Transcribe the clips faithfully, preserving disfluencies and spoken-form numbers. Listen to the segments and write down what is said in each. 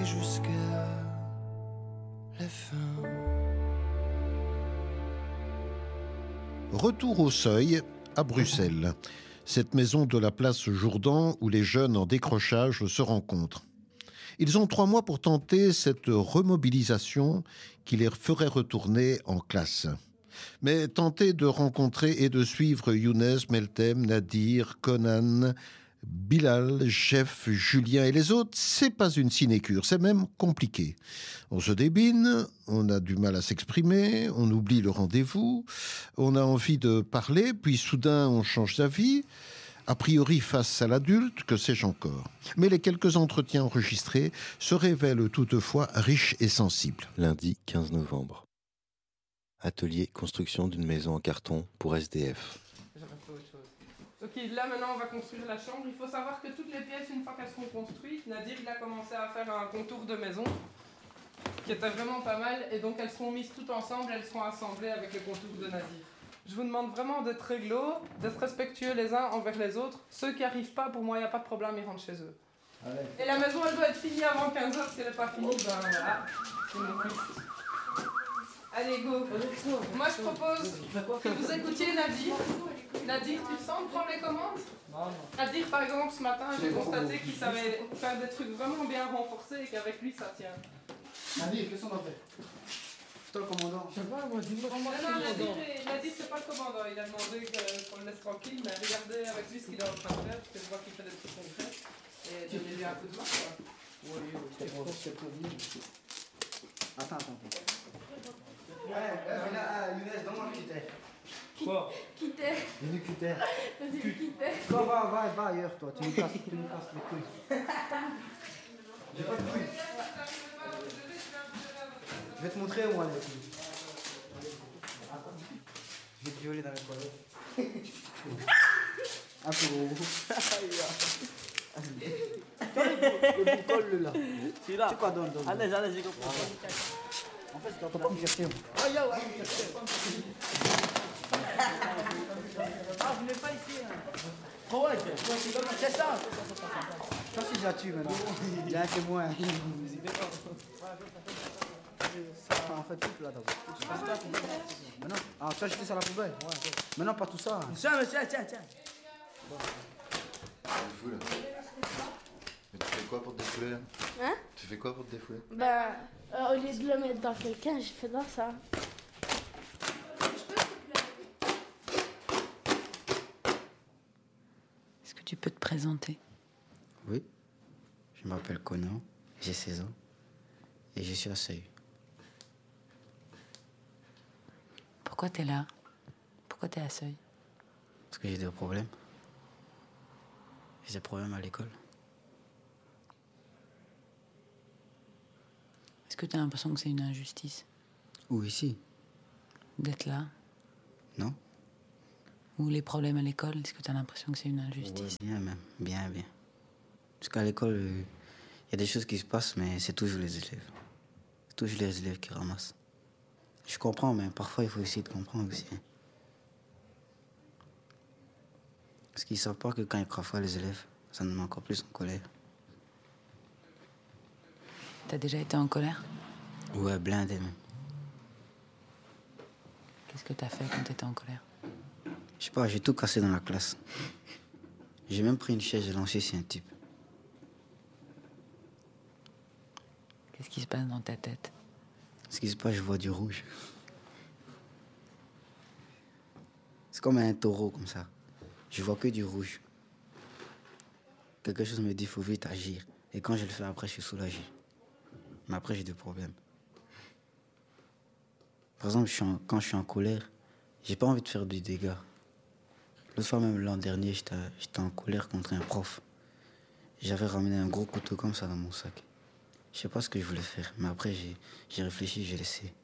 jusqu'à la fin. Retour au Seuil, à Bruxelles. Cette maison de la place Jourdan où les jeunes en décrochage se rencontrent. Ils ont trois mois pour tenter cette remobilisation qui les ferait retourner en classe. Mais tenter de rencontrer et de suivre Younes, Meltem, Nadir, Conan, Bilal, Chef, Julien et les autres, c'est pas une sinécure, c'est même compliqué. On se débine, on a du mal à s'exprimer, on oublie le rendez-vous, on a envie de parler, puis soudain on change d'avis. A priori face à l'adulte, que sais-je encore. Mais les quelques entretiens enregistrés se révèlent toutefois riches et sensibles. Lundi quinze novembre. Atelier construction d'une maison en carton pour S D F. J'avais fait autre chose. Ok, là maintenant on va construire la chambre. Il faut savoir que toutes les pièces, une fois qu'elles seront construites, Nadir il a commencé à faire un contour de maison qui était vraiment pas mal. Et donc elles seront mises toutes ensemble, elles seront assemblées avec le contour de Nadir. Je vous demande vraiment d'être réglo, d'être respectueux les uns envers les autres. Ceux qui n'arrivent pas, pour moi, il n'y a pas de problème, ils rentrent chez eux. Allez. Et la maison, elle doit être finie avant quinze heures. Si elle n'est pas finie, ben voilà. Allez, go. Moi, je propose que vous écoutiez Nadir. Nadir, tu le sens de prendre les commandes? Non, non. Nadir, par exemple, ce matin, j'ai constaté qu'il savait faire des trucs vraiment bien renforcés et qu'avec lui, ça tient. Nadir, qu'est-ce qu'on a fait? C'est toi le commandant. Je sais pas, moi, dis-moi. Non, non, Nadir, Nadir, c'est pas le commandant. Il a demandé qu'on le laisse tranquille, mais regardez avec lui ce qu'il est en train de faire, parce que je vois qu'il fait des trucs concrets. Et donnez-lui un coup de main, quoi. Oui, oui, je te pense que c'est pour venir. Attends, attends, attends. Ouais, là, Younes, donne-moi un cutter. Quoi? Cutter. Dis-lui cutter. Vas-y, cutter. Toi, va, va, va ailleurs, toi. Tu nous casses, tu nous casses les couilles. J'ai pas de couilles. Je vais te montrer où aller. Je vais te violer dans les toilettes. Un peu gros. Le boucole là. C'est là. C'est quoi, donne, donne. Allez, allez, j'ai compris. En fait, tu dois pas me chercher. Oh, yo, ouais, me chercher. Ah, vous n'êtes pas ici. Oh, ouais, c'est ça. Je pense que je la tue maintenant. Il y a un témoin. Ça en fait tout là d'abord. Maintenant, ah, tu as jeté ça à la poubelle. Ouais. Maintenant, pas tout ça. Tiens, monsieur, tiens, tiens. Bon. C'est fou là. Mais tu fais quoi pour te défouler là? Hein? Tu fais quoi pour te défouler? Bah, euh, au lieu de le mettre dans quelqu'un, j'ai fait dans ça. Est-ce que tu peux te présenter? Oui. Je m'appelle Conan, j'ai seize ans et je suis à Seuil. Pourquoi t'es là? Pourquoi t'es à Seuil? Parce que j'ai des problèmes. J'ai des problèmes à l'école. Est-ce que t'as l'impression que c'est une injustice? Où ici? D'être là? Non. Ou les problèmes à l'école, est-ce que t'as l'impression que c'est une injustice? Ouais, bien même, bien, bien. Parce qu'à l'école, il euh, y a des choses qui se passent, mais c'est toujours les élèves. C'est toujours les élèves qui ramassent. Je comprends, mais parfois il faut essayer de comprendre aussi. Parce qu'ils ne savent pas que quand ils crafouillent les élèves, ça nous met encore plus en colère. T'as déjà été en colère? Ouais, blindé même. Qu'est-ce que t'as fait quand t'étais en colère? Je sais pas, j'ai tout cassé dans la classe. J'ai même pris une chaise et lancé sur un type. Qu'est-ce qui se passe dans ta tête? Ce qui se passe, je vois du rouge. C'est comme un taureau comme ça. Je vois que du rouge. Quelque chose me dit, il faut vite agir. Et quand je le fais après, je suis soulagé. Mais après, j'ai des problèmes. Par exemple, je suis en, quand je suis en colère, j'ai pas envie de faire du dégât. L'autre fois, même l'an dernier, j'étais, j'étais en colère contre un prof. J'avais ramené un gros couteau comme ça dans mon sac. Je sais pas ce que je voulais faire, mais après, j'ai, j'ai réfléchi, j'ai laissé.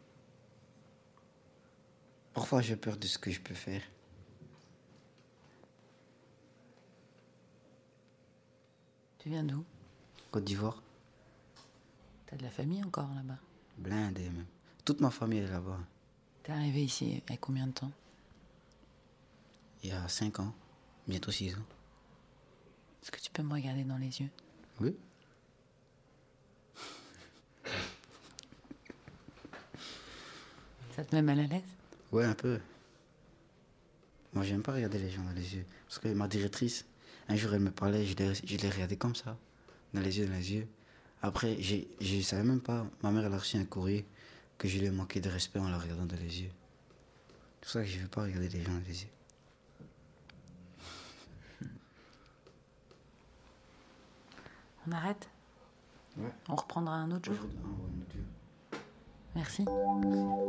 Parfois, j'ai peur de ce que je peux faire. Tu viens d'où? Côte d'Ivoire. T'as de la famille encore là-bas? Blindé même. Toute ma famille est là-bas. T'es arrivé ici il y a combien de temps? Il y a cinq ans, bientôt six ans. Est-ce que tu peux me regarder dans les yeux? Oui. Ça te met mal à l'aise? Ouais, un peu. Moi, j'aime pas regarder les gens dans les yeux. Parce que ma directrice, un jour, elle me parlait, je l'ai, je l'ai regardé comme ça, dans les yeux, dans les yeux. Après, j'ai, je savais même pas, ma mère, elle a reçu un courrier que je lui ai manqué de respect en la regardant dans les yeux. C'est pour ça que je ne veux pas regarder les gens dans les yeux. On arrête? Ouais. On reprendra un autre jour? Aujourd'hui, un autre jour. Merci.